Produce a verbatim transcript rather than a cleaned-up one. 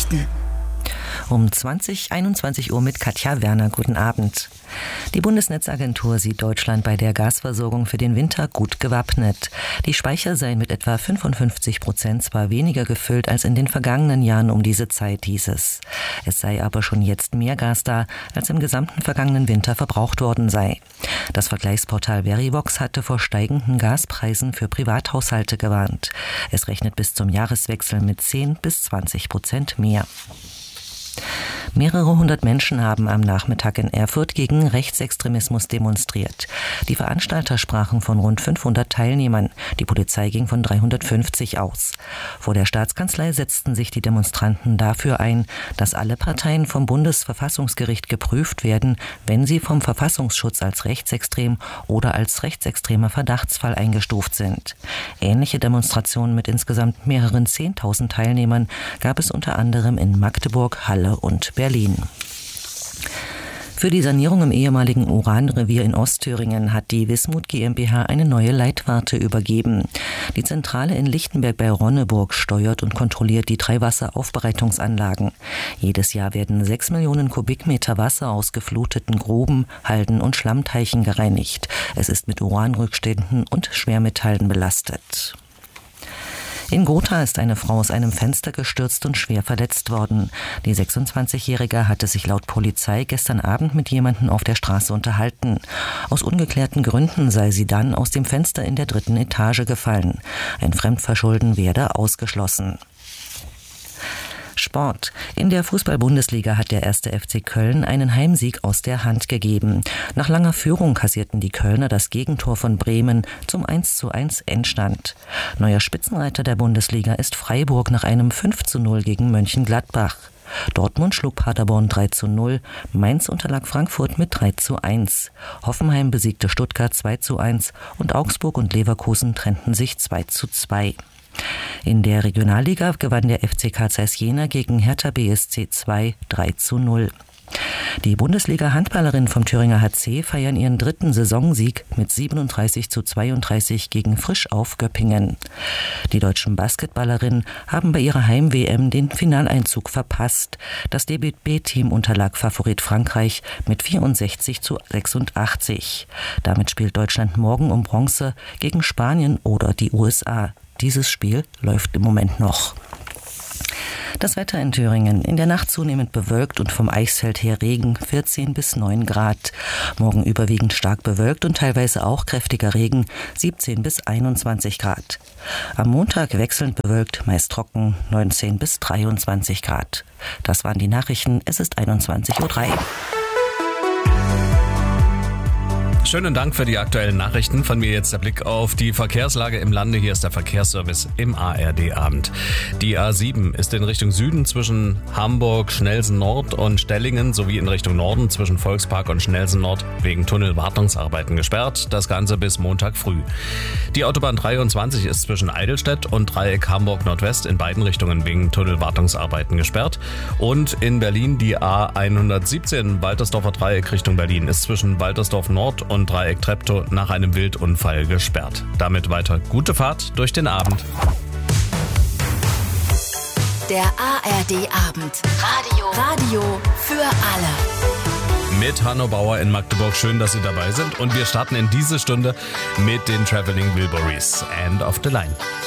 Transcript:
Osten. Um zwanzig, einundzwanzig Uhr mit Katja Werner. Guten Abend. Die Bundesnetzagentur sieht Deutschland bei der Gasversorgung für den Winter gut gewappnet. Die Speicher seien mit etwa fünfundfünfzig Prozent zwar weniger gefüllt als in den vergangenen Jahren um diese Zeit, hieß es. Es sei aber schon jetzt mehr Gas da, als im gesamten vergangenen Winter verbraucht worden sei. Das Vergleichsportal Verivox hatte vor steigenden Gaspreisen für Privathaushalte gewarnt. Es rechnet bis zum Jahreswechsel mit zehn bis zwanzig Prozent mehr. Mehrere hundert Menschen haben am Nachmittag in Erfurt gegen Rechtsextremismus demonstriert. Die Veranstalter sprachen von rund fünfhundert Teilnehmern. Die Polizei ging von dreihundertfünfzig aus. Vor der Staatskanzlei setzten sich die Demonstranten dafür ein, dass alle Parteien vom Bundesverfassungsgericht geprüft werden, wenn sie vom Verfassungsschutz als rechtsextrem oder als rechtsextremer Verdachtsfall eingestuft sind. Ähnliche Demonstrationen mit insgesamt mehreren zehntausend Teilnehmern gab es unter anderem in Magdeburg, Halle und Berlin. Für die Sanierung im ehemaligen Uranrevier in Ostthüringen hat die Wismut GmbH eine neue Leitwarte übergeben. Die Zentrale in Lichtenberg bei Ronneburg steuert und kontrolliert die drei Wasseraufbereitungsanlagen. Jedes Jahr werden sechs Millionen Kubikmeter Wasser aus gefluteten Gruben, Halden und Schlammteichen gereinigt. Es ist mit Uranrückständen und Schwermetallen belastet. In Gotha ist eine Frau aus einem Fenster gestürzt und schwer verletzt worden. Die sechsundzwanzigjährige hatte sich laut Polizei gestern Abend mit jemandem auf der Straße unterhalten. Aus ungeklärten Gründen sei sie dann aus dem Fenster in der dritten Etage gefallen. Ein Fremdverschulden werde ausgeschlossen. Sport. In der Fußball-Bundesliga hat der erste F C Köln einen Heimsieg aus der Hand gegeben. Nach langer Führung kassierten die Kölner das Gegentor von Bremen zum eins zu eins Endstand. Neuer Spitzenreiter der Bundesliga ist Freiburg nach einem fünf zu null gegen Mönchengladbach. Dortmund schlug Paderborn drei zu null, Mainz unterlag Frankfurt mit drei zu eins. Hoffenheim besiegte Stuttgart zwei zu eins und Augsburg und Leverkusen trennten sich zwei zu zwei. In der Regionalliga gewann der F C K Zeiss Jena gegen Hertha B S C zwei drei zu null. Die Bundesliga-Handballerinnen vom Thüringer H C feiern ihren dritten Saisonsieg mit siebenunddreißig zu zweiunddreißig gegen Frisch-Auf Göppingen. Die deutschen Basketballerinnen haben bei ihrer Heim-W M den Finaleinzug verpasst. Das D B B-Team unterlag Favorit Frankreich mit vierundsechzig zu sechsundachtzig. Damit spielt Deutschland morgen um Bronze gegen Spanien oder die U S A. Dieses Spiel läuft im Moment noch. Das Wetter in Thüringen. In der Nacht zunehmend bewölkt und vom Eichsfeld her Regen, vierzehn bis neun Grad. Morgen überwiegend stark bewölkt und teilweise auch kräftiger Regen, siebzehn bis einundzwanzig Grad. Am Montag wechselnd bewölkt, meist trocken, neunzehn bis dreiundzwanzig Grad. Das waren die Nachrichten. Es ist einundzwanzig Uhr drei. Schönen Dank für die aktuellen Nachrichten. Von mir jetzt der Blick auf die Verkehrslage im Lande. Hier ist der Verkehrsservice im A R D-Abend. Die A sieben ist in Richtung Süden zwischen Hamburg, Schnellsen Nord und Stellingen sowie in Richtung Norden zwischen Volkspark und Schnellsen Nord wegen Tunnelwartungsarbeiten gesperrt. Das Ganze bis Montag früh. Die Autobahn dreiundzwanzig ist zwischen Eidelstedt und Dreieck Hamburg Nordwest in beiden Richtungen wegen Tunnelwartungsarbeiten gesperrt. Und in Berlin die A hundertsiebzehn Waltersdorfer Dreieck Richtung Berlin ist zwischen Waltersdorf Nord und und Dreieck Treptow nach einem Wildunfall gesperrt. Damit weiter gute Fahrt durch den Abend. Der A R D-Abend. Radio. Radio für alle. Mit Hanno Bauer in Magdeburg. Schön, dass Sie dabei sind. Und wir starten in diese Stunde mit den Traveling Wilburys. End of the Line.